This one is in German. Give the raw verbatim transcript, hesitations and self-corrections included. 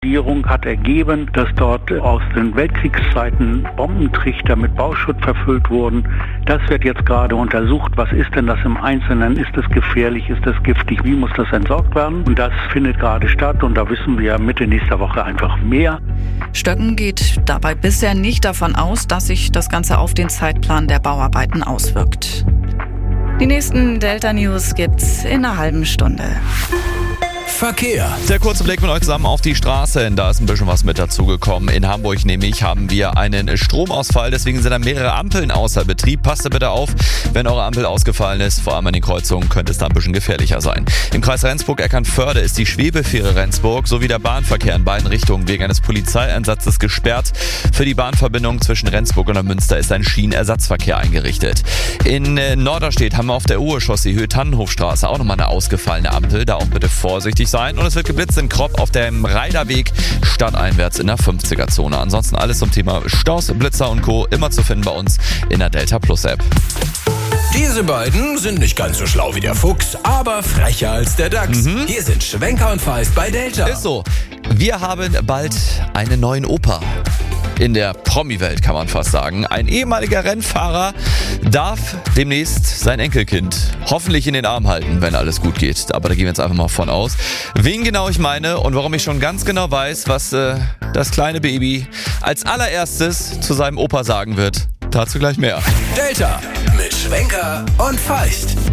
Die Regierung hat ergeben, dass dort aus den Weltkriegszeiten Bombentrichter mit Bauschutt verfüllt wurden. Das wird jetzt gerade untersucht. Was ist denn das im Einzelnen? Ist das gefährlich? Ist das giftig? Wie muss das entsorgt werden? Und das findet gerade statt und da wissen wir Mitte nächster Woche einfach mehr. Stöcken geht dabei bisher nicht davon aus, dass sich das Ganze auf den Zeitplan der Bauarbeiten auswirkt. Die nächsten Delta-News gibt's in einer halben Stunde. Verkehr. Der kurze Blick mit euch zusammen auf die Straßen. Da ist ein bisschen was mit dazugekommen. In Hamburg nämlich haben wir einen Stromausfall. Deswegen sind da mehrere Ampeln außer Betrieb. Passt bitte auf, wenn eure Ampel ausgefallen ist. Vor allem an den Kreuzungen könnte es da ein bisschen gefährlicher sein. Im Kreis Rendsburg-Eckernförde ist die Schwebefähre Rendsburg sowie der Bahnverkehr in beiden Richtungen wegen eines Polizeieinsatzes gesperrt. Für die Bahnverbindung zwischen Rendsburg und Münster ist ein Schienenersatzverkehr eingerichtet. In Norderstedt haben wir auf der Uhe-Chaussee Höhe Tannenhofstraße auch nochmal eine ausgefallene Ampel. Da auch bitte vorsichtig sein. Und es wird geblitzt in Kropp auf dem Reiderweg stadteinwärts in der fünfziger-Zone. Ansonsten alles zum Thema Staus, Blitzer und Co. immer zu finden bei uns in der Delta Plus App. Diese beiden sind nicht ganz so schlau wie der Fuchs, aber frecher als der Dachs. Mhm. Hier sind Schwenker und Feist bei Delta. Ist so. Wir haben bald einen neuen Opa. In der Promi-Welt kann man fast sagen. Ein ehemaliger Rennfahrer darf demnächst sein Enkelkind hoffentlich in den Arm halten, wenn alles gut geht. Aber da gehen wir jetzt einfach mal von aus. Wen genau ich meine und warum ich schon ganz genau weiß, was äh, das kleine Baby als allererstes zu seinem Opa sagen wird. Dazu gleich mehr. Delta mit Schwenker und Feist.